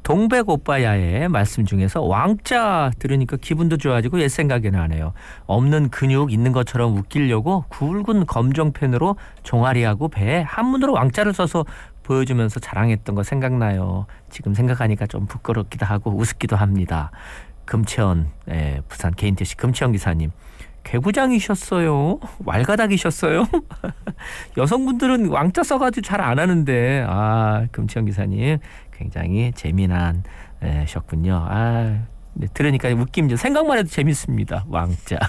동백 오빠야의 말씀 중에서 왕자 들으니까 기분도 좋아지고 옛 생각이 나네요. 없는 근육 있는 것처럼 웃기려고 굵은 검정펜으로 종아리하고 배에 한문으로 왕자를 써서 보여주면서 자랑했던 거 생각나요. 지금 생각하니까 좀 부끄럽기도 하고 우습기도 합니다. 금채원, 부산 개인택시 금채원 기사님. 개구장이셨어요? 왈가닥이셨어요? 여성분들은 왕자 써가지고 잘 안 하는데 금채원 기사님 굉장히 재미난 셨군요. 네, 들으니까 웃김죠. 생각만 해도 재밌습니다. 왕자.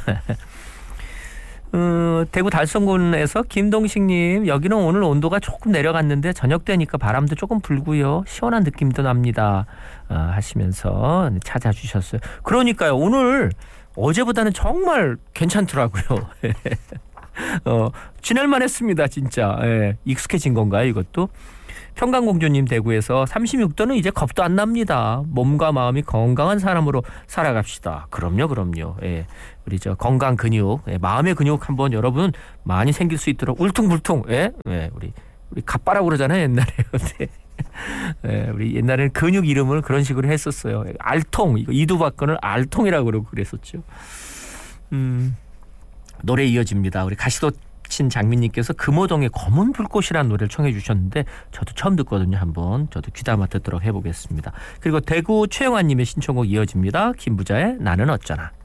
대구 달성군에서 김동식님, 여기는 오늘 온도가 조금 내려갔는데 저녁 되니까 바람도 조금 불고요. 시원한 느낌도 납니다. 하시면서 찾아주셨어요. 그러니까요. 오늘 어제보다는 정말 괜찮더라고요. 지낼만 했습니다. 진짜. 익숙해진 건가요, 이것도? 평강공주님 대구에서 36도는 이제 겁도 안 납니다. 몸과 마음이 건강한 사람으로 살아갑시다. 그럼요. 우리 건강 근육, 마음의 근육 한번 여러분 많이 생길 수 있도록 울퉁불퉁. 우리 갓바라고 그러잖아요, 옛날에. 우리 옛날에는 근육 이름을 그런 식으로 했었어요. 알통, 이거 이두박근을 알통이라고 그러고 그랬었죠. 노래 이어집니다. 우리 가시도친 장민님께서 금호동의 검은 불꽃이라는 노래를 청해 주셨는데 저도 처음 듣거든요. 한번 저도 귀담아 듣도록 해보겠습니다. 그리고 대구 최영환님의 신청곡 이어집니다. 김부자의 나는 어쩌나.